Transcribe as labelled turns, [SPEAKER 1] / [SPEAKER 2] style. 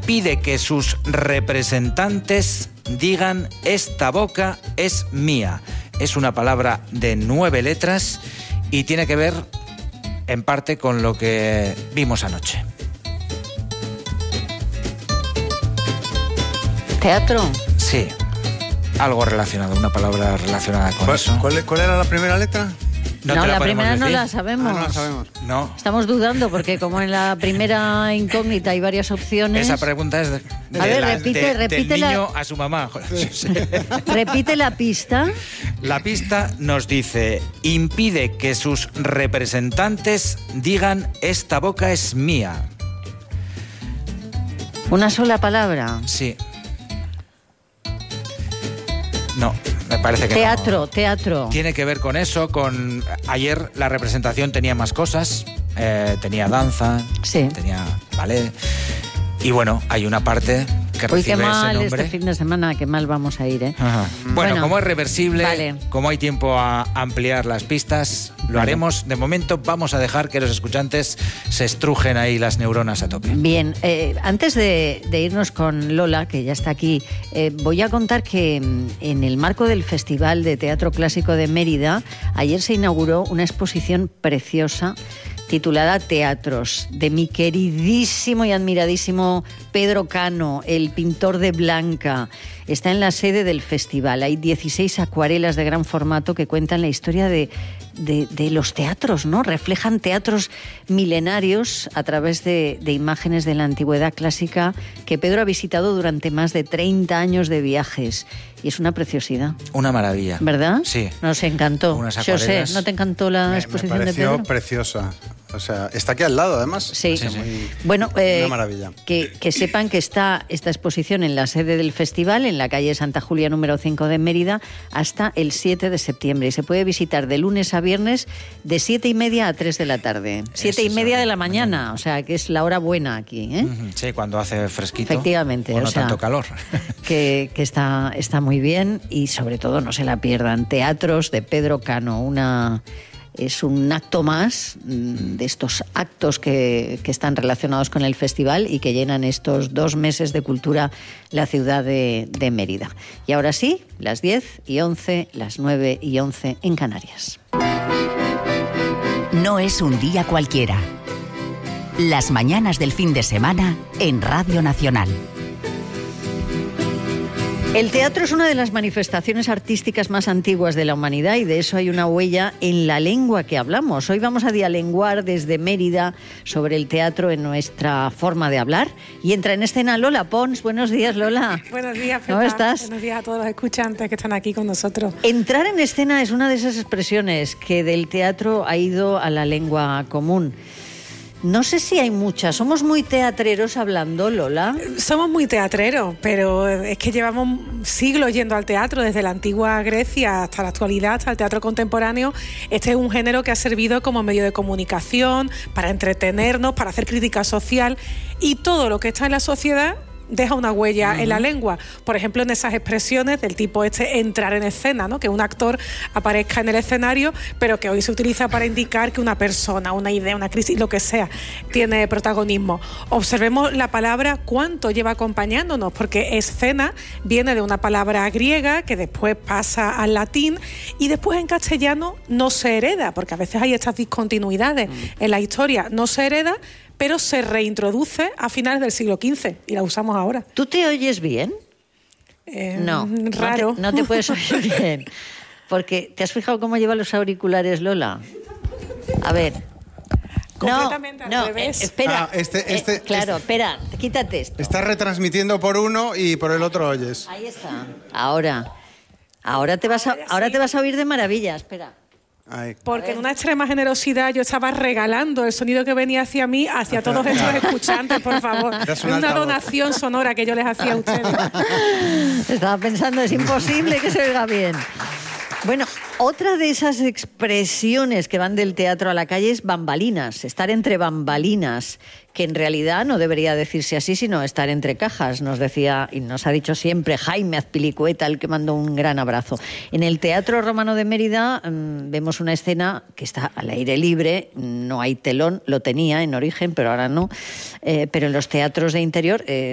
[SPEAKER 1] impide que sus representantes digan esta boca es mía. Es una palabra de 9 letras y tiene que ver en parte con lo que vimos anoche.
[SPEAKER 2] ¿Teatro?
[SPEAKER 1] Sí, algo relacionado, una palabra relacionada con eso.
[SPEAKER 3] ¿Cuál era la primera letra?
[SPEAKER 2] No, la primera no la sabemos.
[SPEAKER 3] No la sabemos.
[SPEAKER 1] No.
[SPEAKER 2] Estamos dudando porque como en la primera incógnita hay varias opciones.
[SPEAKER 1] Esa pregunta es
[SPEAKER 2] repite
[SPEAKER 1] del
[SPEAKER 2] la...
[SPEAKER 1] niño a su mamá.
[SPEAKER 2] Repite la pista.
[SPEAKER 1] La pista nos dice: impide que sus representantes digan esta boca es mía.
[SPEAKER 2] ¿Una sola palabra?
[SPEAKER 1] Sí. No, me parece que no.
[SPEAKER 2] Teatro.
[SPEAKER 1] Tiene que ver con eso, con... Ayer la representación tenía más cosas, tenía danza,
[SPEAKER 2] sí,
[SPEAKER 1] tenía ballet, y bueno, hay una parte que
[SPEAKER 2] Uy,
[SPEAKER 1] recibe
[SPEAKER 2] qué mal
[SPEAKER 1] ese nombre.
[SPEAKER 2] este fin de semana, qué mal vamos a ir, ¿eh?
[SPEAKER 1] Ajá. Bueno, como es reversible,
[SPEAKER 2] vale,
[SPEAKER 1] como hay tiempo a ampliar las pistas, lo haremos. De momento vamos a dejar que los escuchantes se estrujen ahí las neuronas a tope.
[SPEAKER 2] Bien, antes de irnos con Lola, que ya está aquí, voy a contar que en el marco del Festival de Teatro Clásico de Mérida, ayer se inauguró una exposición preciosa titulada Teatros, de mi queridísimo y admiradísimo Pedro Cano, el pintor de Blanca. Está en la sede del festival. Hay 16 acuarelas de gran formato que cuentan la historia de los teatros, ¿no? Reflejan teatros milenarios a través de imágenes de la antigüedad clásica que Pedro ha visitado durante más de 30 años de viajes. Y es una preciosidad.
[SPEAKER 1] Una maravilla.
[SPEAKER 2] ¿Verdad?
[SPEAKER 1] Sí.
[SPEAKER 2] Nos encantó.
[SPEAKER 1] Unas acuarelas.
[SPEAKER 2] José, ¿no te encantó la exposición de Pedro?
[SPEAKER 3] Me pareció preciosa. O sea, está aquí al lado, además.
[SPEAKER 2] Sí.
[SPEAKER 1] Sí, sí.
[SPEAKER 2] Bueno,
[SPEAKER 3] una maravilla.
[SPEAKER 2] Que sepan que está esta exposición en la sede del festival, en la calle Santa Julia número 5 de Mérida, hasta el 7 de septiembre. Y se puede visitar de lunes a viernes de 7:30 a 3 de la tarde. 7:30 de la mañana, o sea, que es la hora buena aquí, ¿eh?
[SPEAKER 1] Sí, cuando hace fresquito.
[SPEAKER 2] Efectivamente.
[SPEAKER 1] O no tanto calor.
[SPEAKER 2] Que está muy bien y sobre todo no se la pierdan. Teatros de Pedro Cano, es un acto más de estos actos que están relacionados con el festival y que llenan estos 2 meses de cultura la ciudad de Mérida. Y ahora sí, las 10:11, las 9:11 en Canarias.
[SPEAKER 4] No es un día cualquiera. Las mañanas del fin de semana en Radio Nacional.
[SPEAKER 2] El teatro es una de las manifestaciones artísticas más antiguas de la humanidad y de eso hay una huella en la lengua que hablamos. Hoy vamos a dialenguar desde Mérida sobre el teatro en nuestra forma de hablar y entra en escena Lola Pons. Buenos días, Lola.
[SPEAKER 5] Buenos días, Pepa.
[SPEAKER 2] ¿Cómo estás?
[SPEAKER 5] Buenos días a todos los escuchantes que están aquí con nosotros.
[SPEAKER 2] Entrar en escena es una de esas expresiones que del teatro ha ido a la lengua común. No sé si hay muchas. ¿Somos muy teatreros hablando, Lola?
[SPEAKER 5] Somos muy teatreros, pero es que llevamos siglos yendo al teatro, desde la antigua Grecia hasta la actualidad, hasta el teatro contemporáneo. Este es un género que ha servido como medio de comunicación, para entretenernos, para hacer crítica social, y todo lo que está en la sociedad deja una huella en la lengua. Por ejemplo, en esas expresiones del tipo entrar en escena, ¿no? Que un actor aparezca en el escenario, pero que hoy se utiliza para indicar que una persona, una idea, una crisis, lo que sea, tiene protagonismo. Observemos la palabra cuánto lleva acompañándonos, porque escena viene de una palabra griega que después pasa al latín y después en castellano no se hereda, porque a veces hay estas discontinuidades en la historia, no se hereda, pero se reintroduce a finales del siglo XV y la usamos ahora.
[SPEAKER 2] ¿Tú te oyes bien? No.
[SPEAKER 5] Raro.
[SPEAKER 2] No te puedes oír bien. Porque, ¿te has fijado cómo lleva los auriculares, Lola? A ver.
[SPEAKER 5] Completamente al revés.
[SPEAKER 2] Espera.
[SPEAKER 3] Claro,
[SPEAKER 2] espera, quítate esto.
[SPEAKER 3] Estás retransmitiendo por uno y por el otro oyes.
[SPEAKER 2] Ahí está. Ahora te vas a oír de maravilla, espera.
[SPEAKER 3] Ay.
[SPEAKER 5] Porque en una extrema generosidad yo estaba regalando el sonido que venía hacia mí, hacia todos estos escuchantes, por favor. Es una donación sonora que yo les hacía a ustedes.
[SPEAKER 2] Estaba pensando, es imposible que se oiga bien. Bueno, otra de esas expresiones que van del teatro a la calle es bambalinas, estar entre bambalinas, que en realidad no debería decirse así, sino estar entre cajas, nos decía y nos ha dicho siempre Jaime Azpilicueta, al que mando un gran abrazo. En el Teatro Romano de Mérida vemos una escena que está al aire libre, no hay telón, lo tenía en origen, pero ahora no, pero en los teatros de interior